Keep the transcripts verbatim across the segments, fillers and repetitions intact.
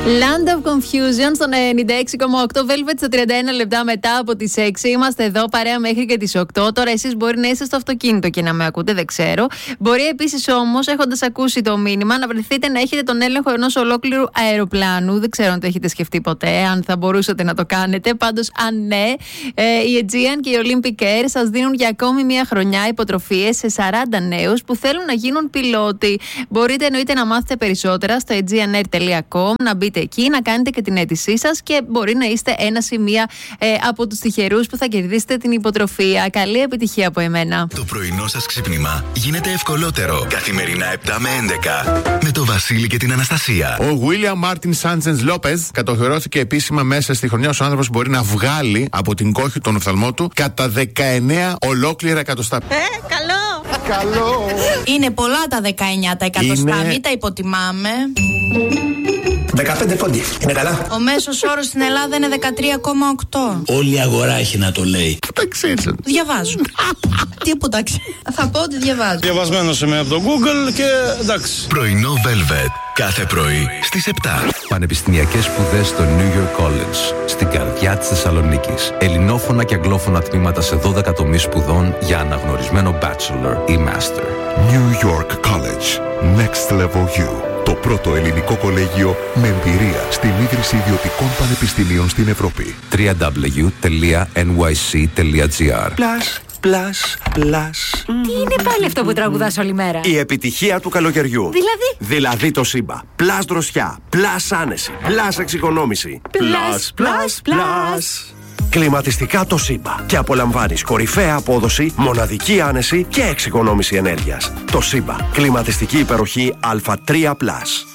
Land of Confusion στον ενενήντα έξι κόμμα οκτώ, Velvet στα τριάντα ένα λεπτά μετά από τις έξι. Είμαστε εδώ παρέα μέχρι και τις οκτώ. Τώρα εσείς μπορεί να είστε στο αυτοκίνητο και να με ακούτε, δεν ξέρω. Μπορεί επίσης όμως, έχοντας ακούσει το μήνυμα, να βρεθείτε να έχετε τον έλεγχο ενός ολόκληρου αεροπλάνου. Δεν ξέρω αν το έχετε σκεφτεί ποτέ, αν θα μπορούσατε να το κάνετε. Πάντως, αν ναι, ε, η Aegean και η Olympic Air σας δίνουν για ακόμη μία χρονιά υποτροφίες σε σαράντα νέους που θέλουν να γίνουν πιλότοι. Μπορείτε εννοείται να μάθετε περισσότερα στο aegean air τελεία com, να μπείτε εκεί, να κάνετε και την αίτησή σας και μπορεί να είστε ένας ή μία ε, από τους τυχερούς που θα κερδίσετε την υποτροφία. Καλή επιτυχία από εμένα. Το πρωινό σας ξύπνημα γίνεται ευκολότερο. Καθημερινά επτά με έντεκα με το Βασίλη και την Αναστασία. Ο Βίλιαμ Μάρτιν Σάντζενς Λόπεζ κατοχυρώθηκε επίσημα μέσα στη χρονιά ως ο άνθρωπος που μπορεί να βγάλει από την κόχη τον οφθαλμό του κατά δεκαεννέα ολόκληρα εκατοστά. Ε, καλό! Καλό! Είναι πολλά τα δεκαεννέα τα εκατοστά, Είναι... μην τα υποτιμάμε. δεκαπέντε πόντι. Είναι καλά. Ο μέσος όρος στην Ελλάδα είναι δεκατρία κόμμα οκτώ. Όλη η αγορά έχει να το λέει. Πού τα ξέρεις? Διαβάζω. Τι που τα ξέρω. Θα πω ότι διαβάζω. Διαβασμένος είμαι από το Google και εντάξει. Πρωινό Velvet. Κάθε πρωί στις επτά. Πανεπιστημιακές σπουδές στο New York College, στην καρδιά της Θεσσαλονίκης. Ελληνόφωνα και αγγλόφωνα τμήματα σε δώδεκα τομείς σπουδών για αναγνωρισμένο bachelor ή master. New York College. Next Level You. Το πρώτο ελληνικό κολέγιο με εμπειρία στην ίδρυση ιδιωτικών πανεπιστημίων στην Ευρώπη. double-u double-u double-u τελεία εν γουάι σι τελεία τζι άρ. Plus, plus, plus. Τι είναι πάλι αυτό που τραγουδάς όλη μέρα? Η επιτυχία του καλοκαιριού. Δηλαδή? Δηλαδή το Σύμπα. Plus δροσιά, plus άνεση, plus εξοικονόμηση. Plus, plus, plus. Κλιματιστικά το Σύμπα. Και απολαμβάνεις κορυφαία απόδοση, μοναδική άνεση και εξοικονόμηση ενέργειας. Το Σύμπα. Κλιματιστική υπεροχή Α τρία πλας.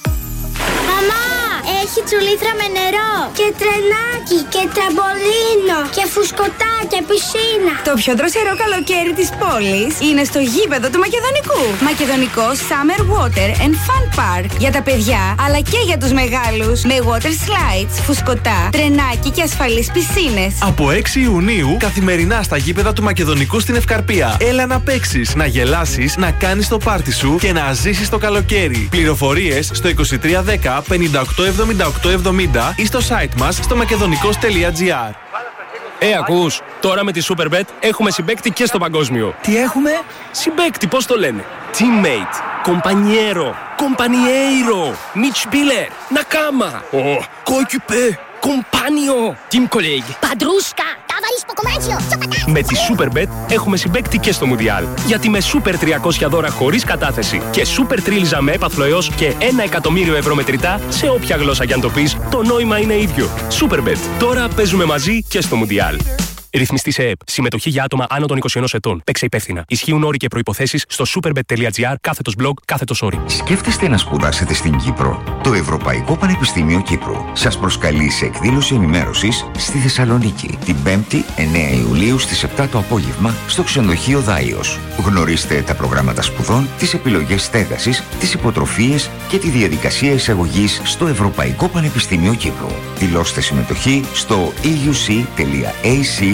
Έχει τσουλήθρα με νερό και τρενάκι και τραμπολίνο και φουσκωτά και πισίνα. Το πιο δροσερό καλοκαίρι της πόλης είναι στο γήπεδο του Μακεδονικού. Μακεδονικό Summer Water and Fun Park. Για τα παιδιά αλλά και για τους μεγάλους. Με water slides, φουσκωτά, τρενάκι και ασφαλείς πισίνες. Από έξι Ιουνίου καθημερινά στα γήπεδα του Μακεδονικού στην Ευκαρπία. Έλα να παίξεις, να γελάσεις, να κάνεις το πάρτι σου και να ζήσεις το καλοκαίρι. Πληροφορίες στο είκοσι τρία δέκα πενήντα οκτώ εβδομήντα οκτώ εβδομήντα ή στο site μας στο μακεδονικός τελεία τζι άρ. Ε, ακούς, τώρα με τη Superbet έχουμε συμπαίκτη και στο παγκόσμιο. Τι έχουμε? Συμπαίκτη, πώς το λένε? Teammate, compañero, compañeiro, Mitspieler, Nakama, oh, coéquipier, compagno, team colleague. Παντρούσκα, ταβαρίς ποκομάτσιο, Με τη Superbet έχουμε συμπαίκτη και στο Μουντιάλ. Γιατί με Super τριακόσια δώρα χωρίς κατάθεση και Super τρίλιζα με έπαθλο έως και ένα εκατομμύριο ευρώ μετρητά σε όποια γλώσσα κι αν το πεις, το νόημα είναι ίδιο. Superbet. Τώρα παίζουμε μαζί και στο Μουντιάλ. Ρυθμιστή σε ΕΕΠ. Συμμετοχή για άτομα άνω των είκοσι ένα ετών. Παίξε υπεύθυνα. Ισχύουν όροι και προϋποθέσεις στο superbet τελεία τζι άρ κάθετος blog κάθετος όροι. Σκέφτεστε να σπουδάσετε στην Κύπρο? Το Ευρωπαϊκό Πανεπιστήμιο Κύπρου σας προσκαλεί σε εκδήλωση ενημέρωσης στη Θεσσαλονίκη την πέμπτη εννέα Ιουλίου στις επτά το απόγευμα στο ξενοδοχείο Δάιος. Γνωρίστε τα προγράμματα σπουδών, τις επιλογές στέγασης, τις υποτροφίες και τη διαδικασία εισαγωγής στο Ευρωπαϊκό Πανεπιστήμιο Κύπρου. Δηλώστε συμμετοχή στο ι γιου σι τελεία έι σι.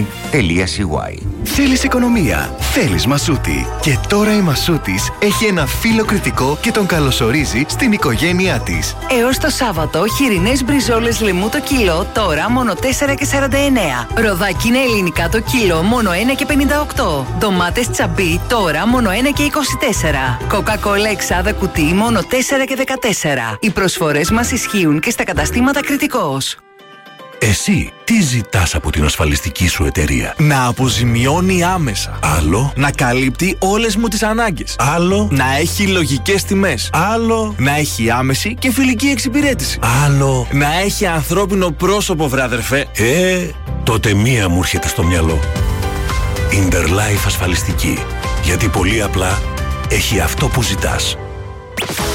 Θέλεις οικονομία, θέλεις Μασούτη. Και τώρα η Μασούτης έχει ένα φίλο κριτικό και τον καλωσορίζει στην οικογένειά της. Έως το Σάββατο, χοιρινές μπριζόλες λεμού το κιλό, τώρα μόνο τέσσερα και σαράντα εννέα. Ροδάκινα ελληνικά το κιλό, μόνο ένα και πενήντα οκτώ. Ντομάτες τσαμπί, τώρα μόνο ένα και είκοσι τέσσερα. Κοκακόλα εξάδα κουτί, μόνο τέσσερα και δεκατέσσερα. Οι προσφορές μας ισχύουν και στα καταστήματα Κριτικός. Εσύ τι ζητάς από την ασφαλιστική σου εταιρεία? Να αποζημιώνει άμεσα. Άλλο? Να καλύπτει όλες μου τις ανάγκες. Άλλο? Να έχει λογικές τιμές. Άλλο? Να έχει άμεση και φιλική εξυπηρέτηση. Άλλο? Να έχει ανθρώπινο πρόσωπο, βρε αδερφέ. Ε, τότε μία μου έρχεται στο μυαλό. Interlife ασφαλιστική. Γιατί πολύ απλά έχει αυτό που ζητάς.